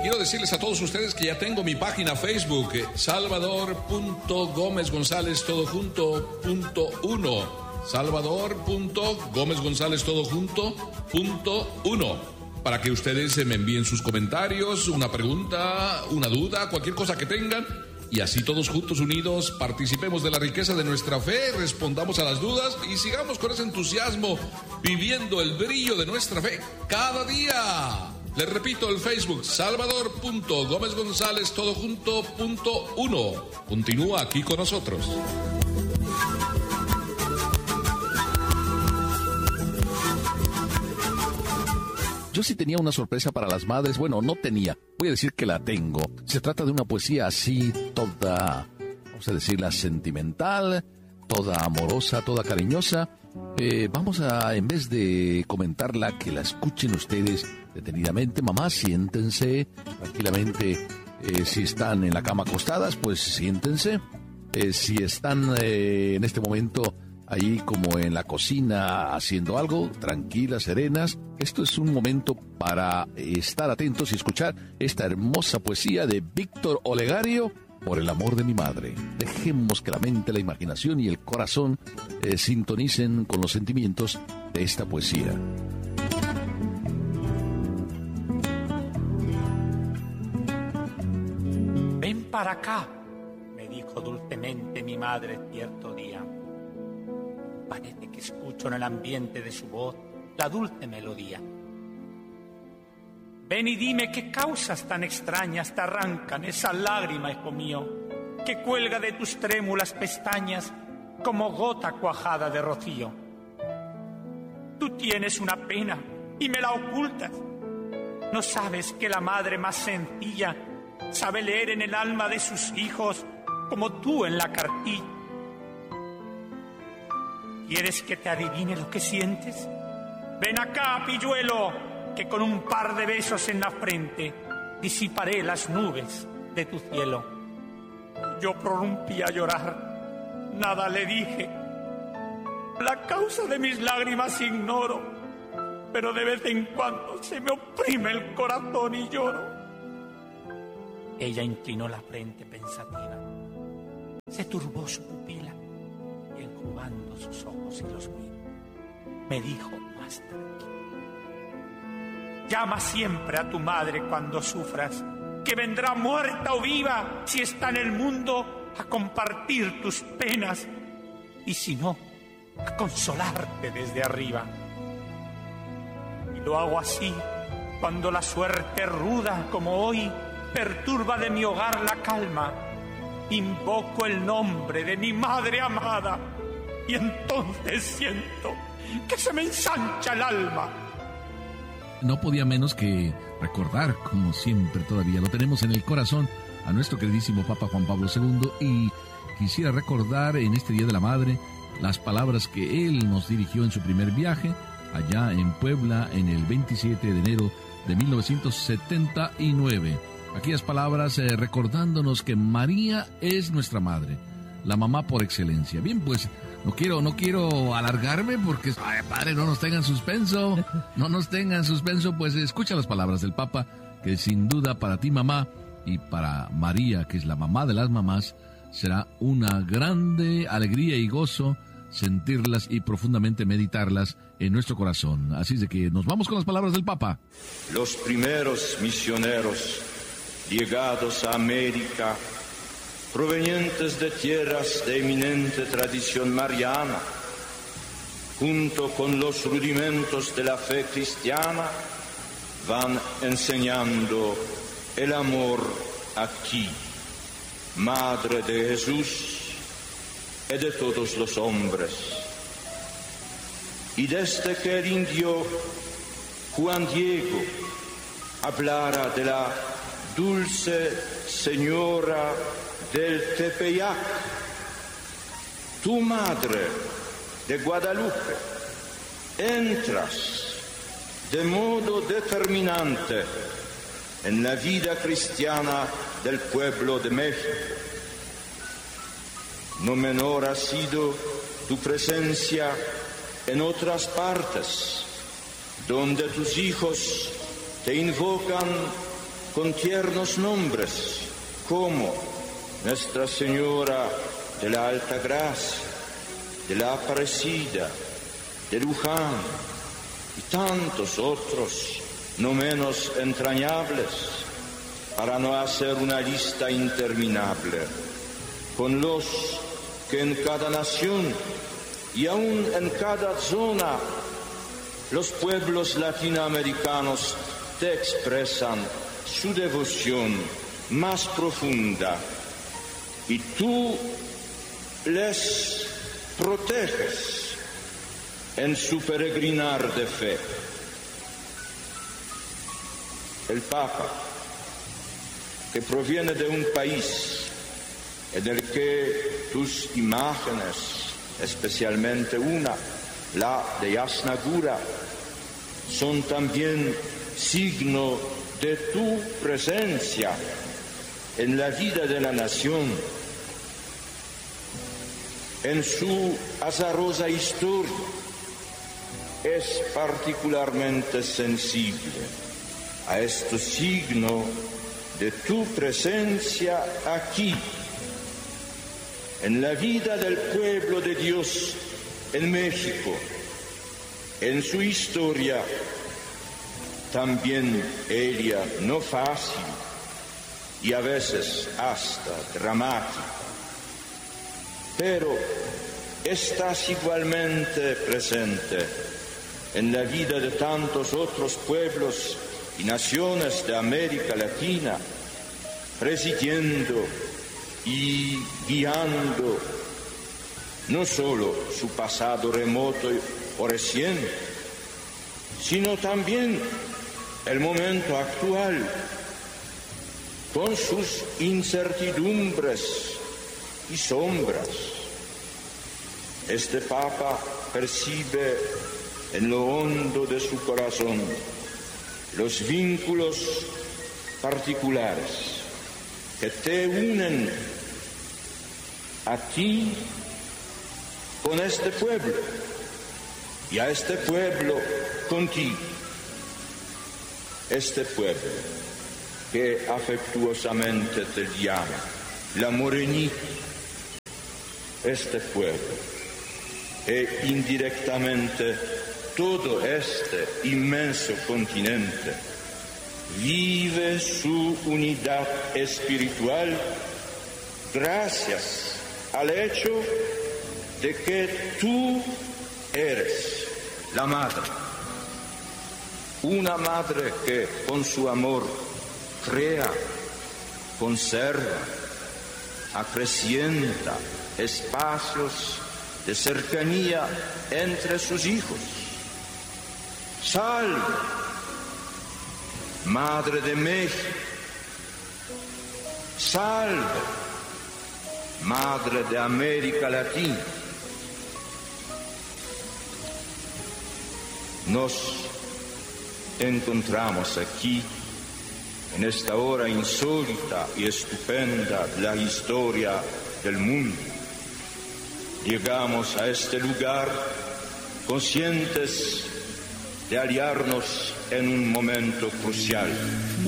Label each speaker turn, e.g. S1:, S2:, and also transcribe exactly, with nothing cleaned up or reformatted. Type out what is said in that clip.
S1: quiero decirles a todos ustedes que ya tengo mi página Facebook, Salvador punto Gómez González todo junto punto uno. Salvador punto Gómez González todo junto punto uno. Para que ustedes me envíen sus comentarios, una pregunta, una duda, cualquier cosa que tengan. Y así todos juntos unidos participemos de la riqueza de nuestra fe, respondamos a las dudas y sigamos con ese entusiasmo viviendo el brillo de nuestra fe cada día. Les repito, el Facebook, Salvador punto Gómez González todo junto punto uno. Continúa aquí con nosotros.
S2: Yo sí tenía una sorpresa para las madres. Bueno, no tenía. Voy a decir que la tengo. Se trata de una poesía así, toda, vamos a decirla, sentimental, toda amorosa, toda cariñosa. Eh, vamos a, en vez de comentarla, que la escuchen ustedes detenidamente. Mamá, siéntense tranquilamente. Eh, si están en la cama acostadas, pues siéntense. Eh, si están eh, en este momento ahí como en la cocina haciendo algo, tranquilas, serenas. Esto es un momento para estar atentos y escuchar esta hermosa poesía de Víctor Olegario, Por el amor de mi madre. Dejemos que la mente, la imaginación y el corazón eh, sintonicen con los sentimientos de esta poesía.
S3: Ven para acá, me dijo dulcemente mi madre cierto día. Parece que escucho en el ambiente de su voz la dulce melodía. Ven y dime qué causas tan extrañas te arrancan esa lágrima, hijo mío, que cuelga de tus trémulas pestañas como gota cuajada de rocío. Tú tienes una pena y me la ocultas. ¿No sabes que la madre más sencilla sabe leer en el alma de sus hijos como tú en la cartilla? ¿Quieres que te adivine lo que sientes? Ven acá, pilluelo, que con un par de besos en la frente disiparé las nubes de tu cielo. Yo prorrumpí a llorar, nada le dije. La causa de mis lágrimas ignoro, pero de vez en cuando se me oprime el corazón y lloro. Ella inclinó la frente pensativa, se turbó su pupila y enjugando sus ojos y los míos, me dijo más tranquilo: llama siempre a tu madre cuando sufras, que vendrá muerta o viva si está en el mundo a compartir tus penas, y si no, a consolarte desde arriba. Y lo hago así cuando la suerte ruda como hoy perturba de mi hogar la calma. Invoco el nombre de mi madre amada y entonces siento que se me ensancha el alma.
S2: No podía menos que recordar, como siempre todavía lo tenemos en el corazón, a nuestro queridísimo Papa Juan Pablo segundo, y quisiera recordar en este Día de la Madre las palabras que él nos dirigió en su primer viaje allá en Puebla en el veintisiete de enero de mil novecientos setenta y nueve. Aquellas palabras eh, recordándonos que María es nuestra madre, la mamá por excelencia. Bien, pues no quiero, no quiero alargarme porque, ay, padre, no nos tengan suspenso, no nos tengan suspenso, pues escucha las palabras del Papa, que sin duda para ti, mamá, y para María, que es la mamá de las mamás, será una grande alegría y gozo sentirlas y profundamente meditarlas en nuestro corazón. Así es de que nos vamos con las palabras del Papa.
S4: Los primeros misioneros llegados a América, provenientes de tierras de eminente tradición mariana, junto con los rudimentos de la fe cristiana, van enseñando el amor a ti, Madre de Jesús y de todos los hombres. Y desde que el indio Juan Diego hablara de la dulce señora del Tepeyac, tu madre de Guadalupe, entras de modo determinante en la vida cristiana del pueblo de México. No menor ha sido tu presencia en otras partes, donde tus hijos te invocan con tiernos nombres como Nuestra Señora de la Alta Gracia, de la Aparecida, de Luján y tantos otros no menos entrañables, para no hacer una lista interminable, con los que en cada nación y aún en cada zona los pueblos latinoamericanos te expresan su devoción más profunda y tú les proteges en su peregrinar de fe. El Papa, que proviene de un país en el que tus imágenes, especialmente una, la de Yasna Gura, son también signo de tu presencia en la vida de la nación, en su azarosa historia, es particularmente sensible a este signo de tu presencia aquí, en la vida del pueblo de Dios en México, en su historia también ella no fácil y a veces hasta dramática, pero estás igualmente presente en la vida de tantos otros pueblos y naciones de América Latina, presidiendo y guiando no solo su pasado remoto o reciente, sino también el momento actual, con sus incertidumbres y sombras. Este Papa percibe en lo hondo de su corazón los vínculos particulares que te unen a ti con este pueblo y a este pueblo contigo. Este pueblo que afectuosamente te llama la Morenita, este pueblo e indirectamente todo este inmenso continente vive su unidad espiritual gracias al hecho de que tú eres la madre, una madre que con su amor crea, conserva, acrecienta espacios de cercanía entre sus hijos. Salve, Madre de México, salve, Madre de América Latina. Nos encontramos aquí en esta hora insólita y estupenda de la historia del mundo. Llegamos a este lugar conscientes de aliarnos en un momento crucial.